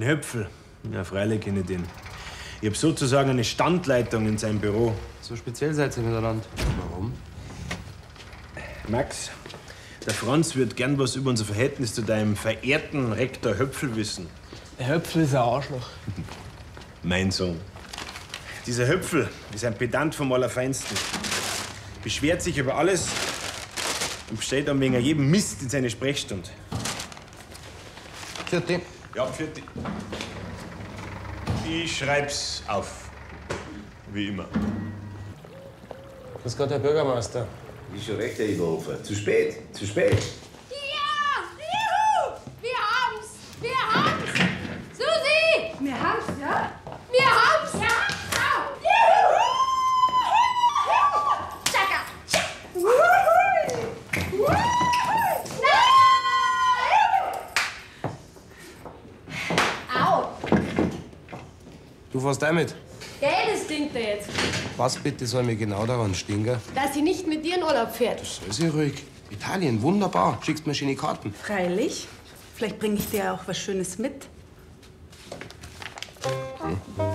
Höpfel. Ja, freilich kenne ich den. Ich habe sozusagen eine Standleitung in seinem Büro. So speziell seid ihr miteinander. Warum? Max, der Franz wird gern was über unser Verhältnis zu deinem verehrten Rektor Höpfel wissen. Der Höpfel ist ein Arschloch. Mein Sohn. Dieser Höpfel ist ein Pedant vom Allerfeinsten. Beschwert sich über alles und bestellt dann wegen jedem Mist in seine Sprechstunde. Vierte. Ja, vierte. Ich schreib's auf. Wie immer. Grüß Gott, Herr Bürgermeister. Ist schon recht, Herr Eberhofer. Zu spät, zu spät. Ja! Juhu! Wir haben's! Wir haben's! Susi! Wir haben's, ja? Wir haben's! Ja! Au! Juhu! Tschakka! Wuhui! Nein! Au! Du fährst damit. Gell, das stinkt da jetzt. Was bitte soll mir genau daran stehen? Dass sie nicht mit dir in Urlaub fährt. Sei ruhig. Italien, wunderbar. Schickst mir schöne Karten. Freilich. Vielleicht bringe ich dir auch was Schönes mit. Hm.